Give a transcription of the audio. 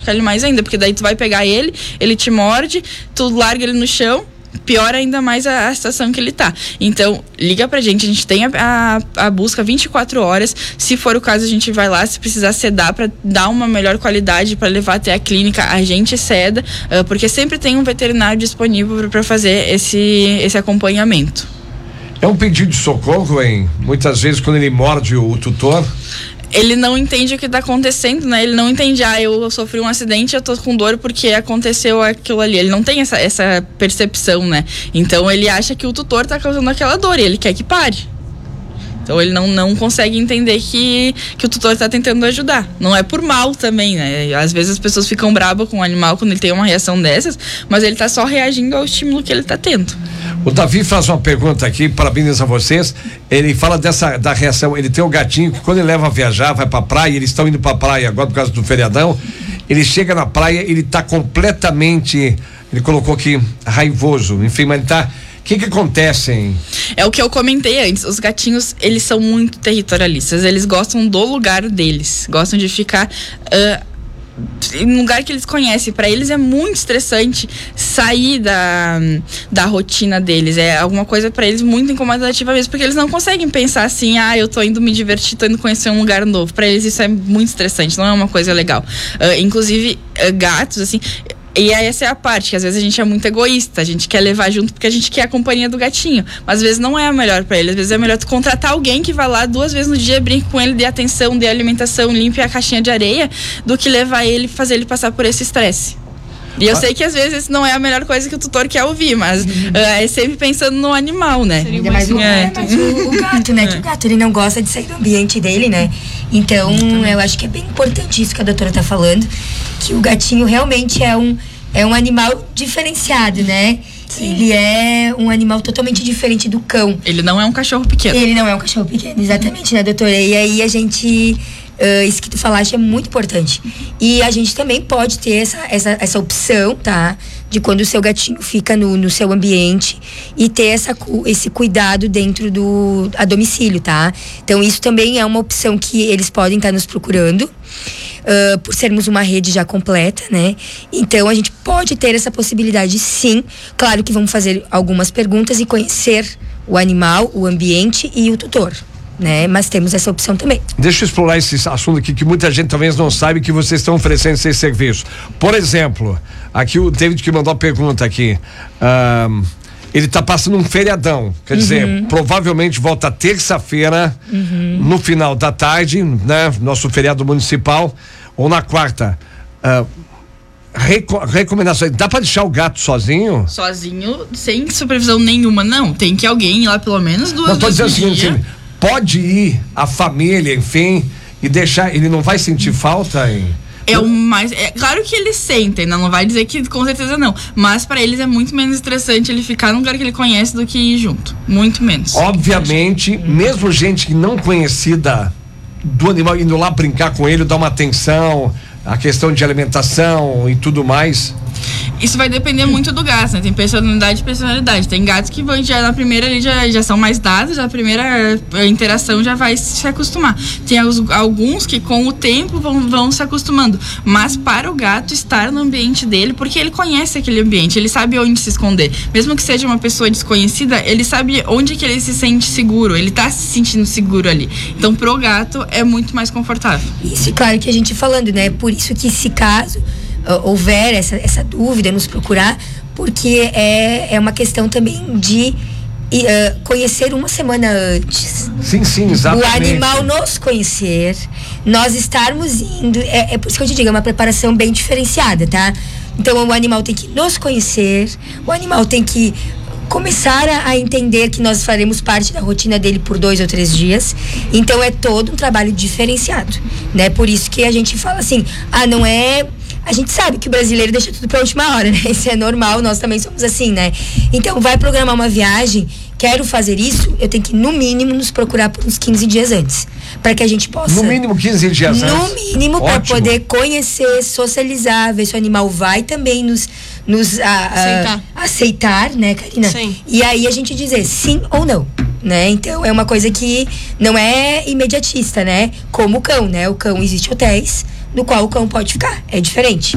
prejudicar ele mais ainda, porque daí tu vai pegar ele te morde, tu larga ele no chão, piora ainda mais a situação que ele tá. Então, liga pra gente, a gente tem a busca 24 horas, se for o caso a gente vai lá, se precisar sedar pra dar uma melhor qualidade, pra levar até a clínica, a gente ceda, porque sempre tem um veterinário disponível pra fazer esse acompanhamento. É um pedido de socorro, hein? Muitas vezes quando ele morde o tutor, ele não entende o que tá acontecendo, né? Ele não entende, eu sofri um acidente, eu tô com dor porque aconteceu aquilo ali. Ele não tem essa percepção, né? Então ele acha que o tutor tá causando aquela dor e ele quer que pare. Então ele não consegue entender que o tutor tá tentando ajudar. Não é por mal também, né? Às vezes as pessoas ficam bravas com o animal quando ele tem uma reação dessas, mas ele tá só reagindo ao estímulo que ele tá tendo. O Davi faz uma pergunta aqui, parabéns a vocês. Ele fala da reação. Ele tem um gatinho que quando ele leva a viajar, vai pra praia, eles estão indo pra praia agora por causa do feriadão. Ele chega na praia, ele tá completamente, ele colocou aqui, raivoso. Enfim, mas ele tá. O que acontece, hein? É o que eu comentei antes. Os gatinhos, eles são muito territorialistas. Eles gostam do lugar deles. Gostam de ficar em um lugar que eles conhecem. Para eles é muito estressante sair da rotina deles. É alguma coisa para eles muito incomodativa mesmo, porque eles não conseguem pensar assim, eu tô indo me divertir, tô indo conhecer um lugar novo. Para eles isso é muito estressante, não é uma coisa legal. Inclusive, gatos, assim. E aí essa é a parte, que às vezes a gente é muito egoísta, a gente quer levar junto porque a gente quer a companhia do gatinho, mas às vezes não é a melhor pra ele, às vezes é melhor tu contratar alguém que vá lá 2 vezes no dia, brinque com ele, dê atenção, dê alimentação, limpe a caixinha de areia, do que levar ele e fazer ele passar por esse estresse. E eu sei que às vezes não é a melhor coisa que o tutor quer ouvir, mas é sempre pensando no animal, né? Ainda mais o gato, né? Que o gato, ele não gosta de sair do ambiente dele, né? Então, eu acho que é bem importante isso que a doutora tá falando, que o gatinho realmente é um animal diferenciado, né? Sim. Ele é um animal totalmente diferente do cão. Ele não é um cachorro pequeno. Ele não é um cachorro pequeno, exatamente, né, doutora? E aí a gente... isso que tu falaste é muito importante. E a gente também pode ter essa opção, tá? De quando o seu gatinho fica no seu ambiente e ter esse cuidado dentro a domicílio, tá? Então isso também é uma opção que eles podem estar nos procurando. Por sermos uma rede já completa, né? Então a gente pode ter essa possibilidade, sim. Claro que vamos fazer algumas perguntas e conhecer o animal, o ambiente e o tutor, né? Mas temos essa opção também. Deixa eu explorar esse assunto aqui que muita gente talvez não sabe que vocês estão oferecendo esse serviço. Por exemplo, aqui o David que mandou a pergunta aqui. Ele está passando um feriadão, quer dizer, provavelmente volta terça-feira, no final da tarde, né? Nosso feriado municipal, ou na quarta. Recomendação, dá pra deixar o gato sozinho? Sozinho, sem supervisão nenhuma, não. Tem que alguém ir lá pelo menos 2 vezes. Não, tô dizendo o seguinte, pode ir a família, enfim, e deixar, ele não vai sentir falta, hein? É claro que eles sentem, não vai dizer que com certeza não, mas para eles é muito menos estressante ele ficar num lugar que ele conhece do que ir junto, muito menos. Obviamente, mesmo gente que não conhecida do animal indo lá brincar com ele, dar uma atenção, a questão de alimentação e tudo mais. Isso vai depender muito do gato, né? Tem personalidade e personalidade. Tem gatos que vão já na primeira ali já são mais dados, já a primeira interação já vai se acostumar. Tem alguns que com o tempo vão se acostumando. Mas para o gato estar no ambiente dele, porque ele conhece aquele ambiente, ele sabe onde se esconder. Mesmo que seja uma pessoa desconhecida, ele sabe onde que ele se sente seguro, ele tá se sentindo seguro ali. Então pro gato é muito mais confortável. Isso, claro que a gente falando, né? Por isso que se caso houver essa dúvida, nos procurar, porque é uma questão também de conhecer uma semana antes. Sim, exatamente. O animal nos conhecer, nós estarmos indo, é por isso que eu te digo, é uma preparação bem diferenciada, tá? Então o animal tem que nos conhecer, o animal tem que começar a entender que nós faremos parte da rotina dele por 2 ou 3 dias. Então é todo um trabalho diferenciado, né? Por isso que a gente fala assim, não é... A gente sabe que o brasileiro deixa tudo pra última hora, né? Isso é normal, nós também somos assim, né? Então, vai programar uma viagem, quero fazer isso, eu tenho que, no mínimo, nos procurar por uns 15 dias antes. Para que a gente possa... No mínimo 15 dias antes? No mínimo, para poder conhecer, socializar, ver se o animal vai também nos aceitar, né, Karina? Sim. E aí a gente dizer sim ou não, né? Então, é uma coisa que não é imediatista, né? Como o cão, né? O cão, existe hotéis no qual o cão pode ficar, é diferente.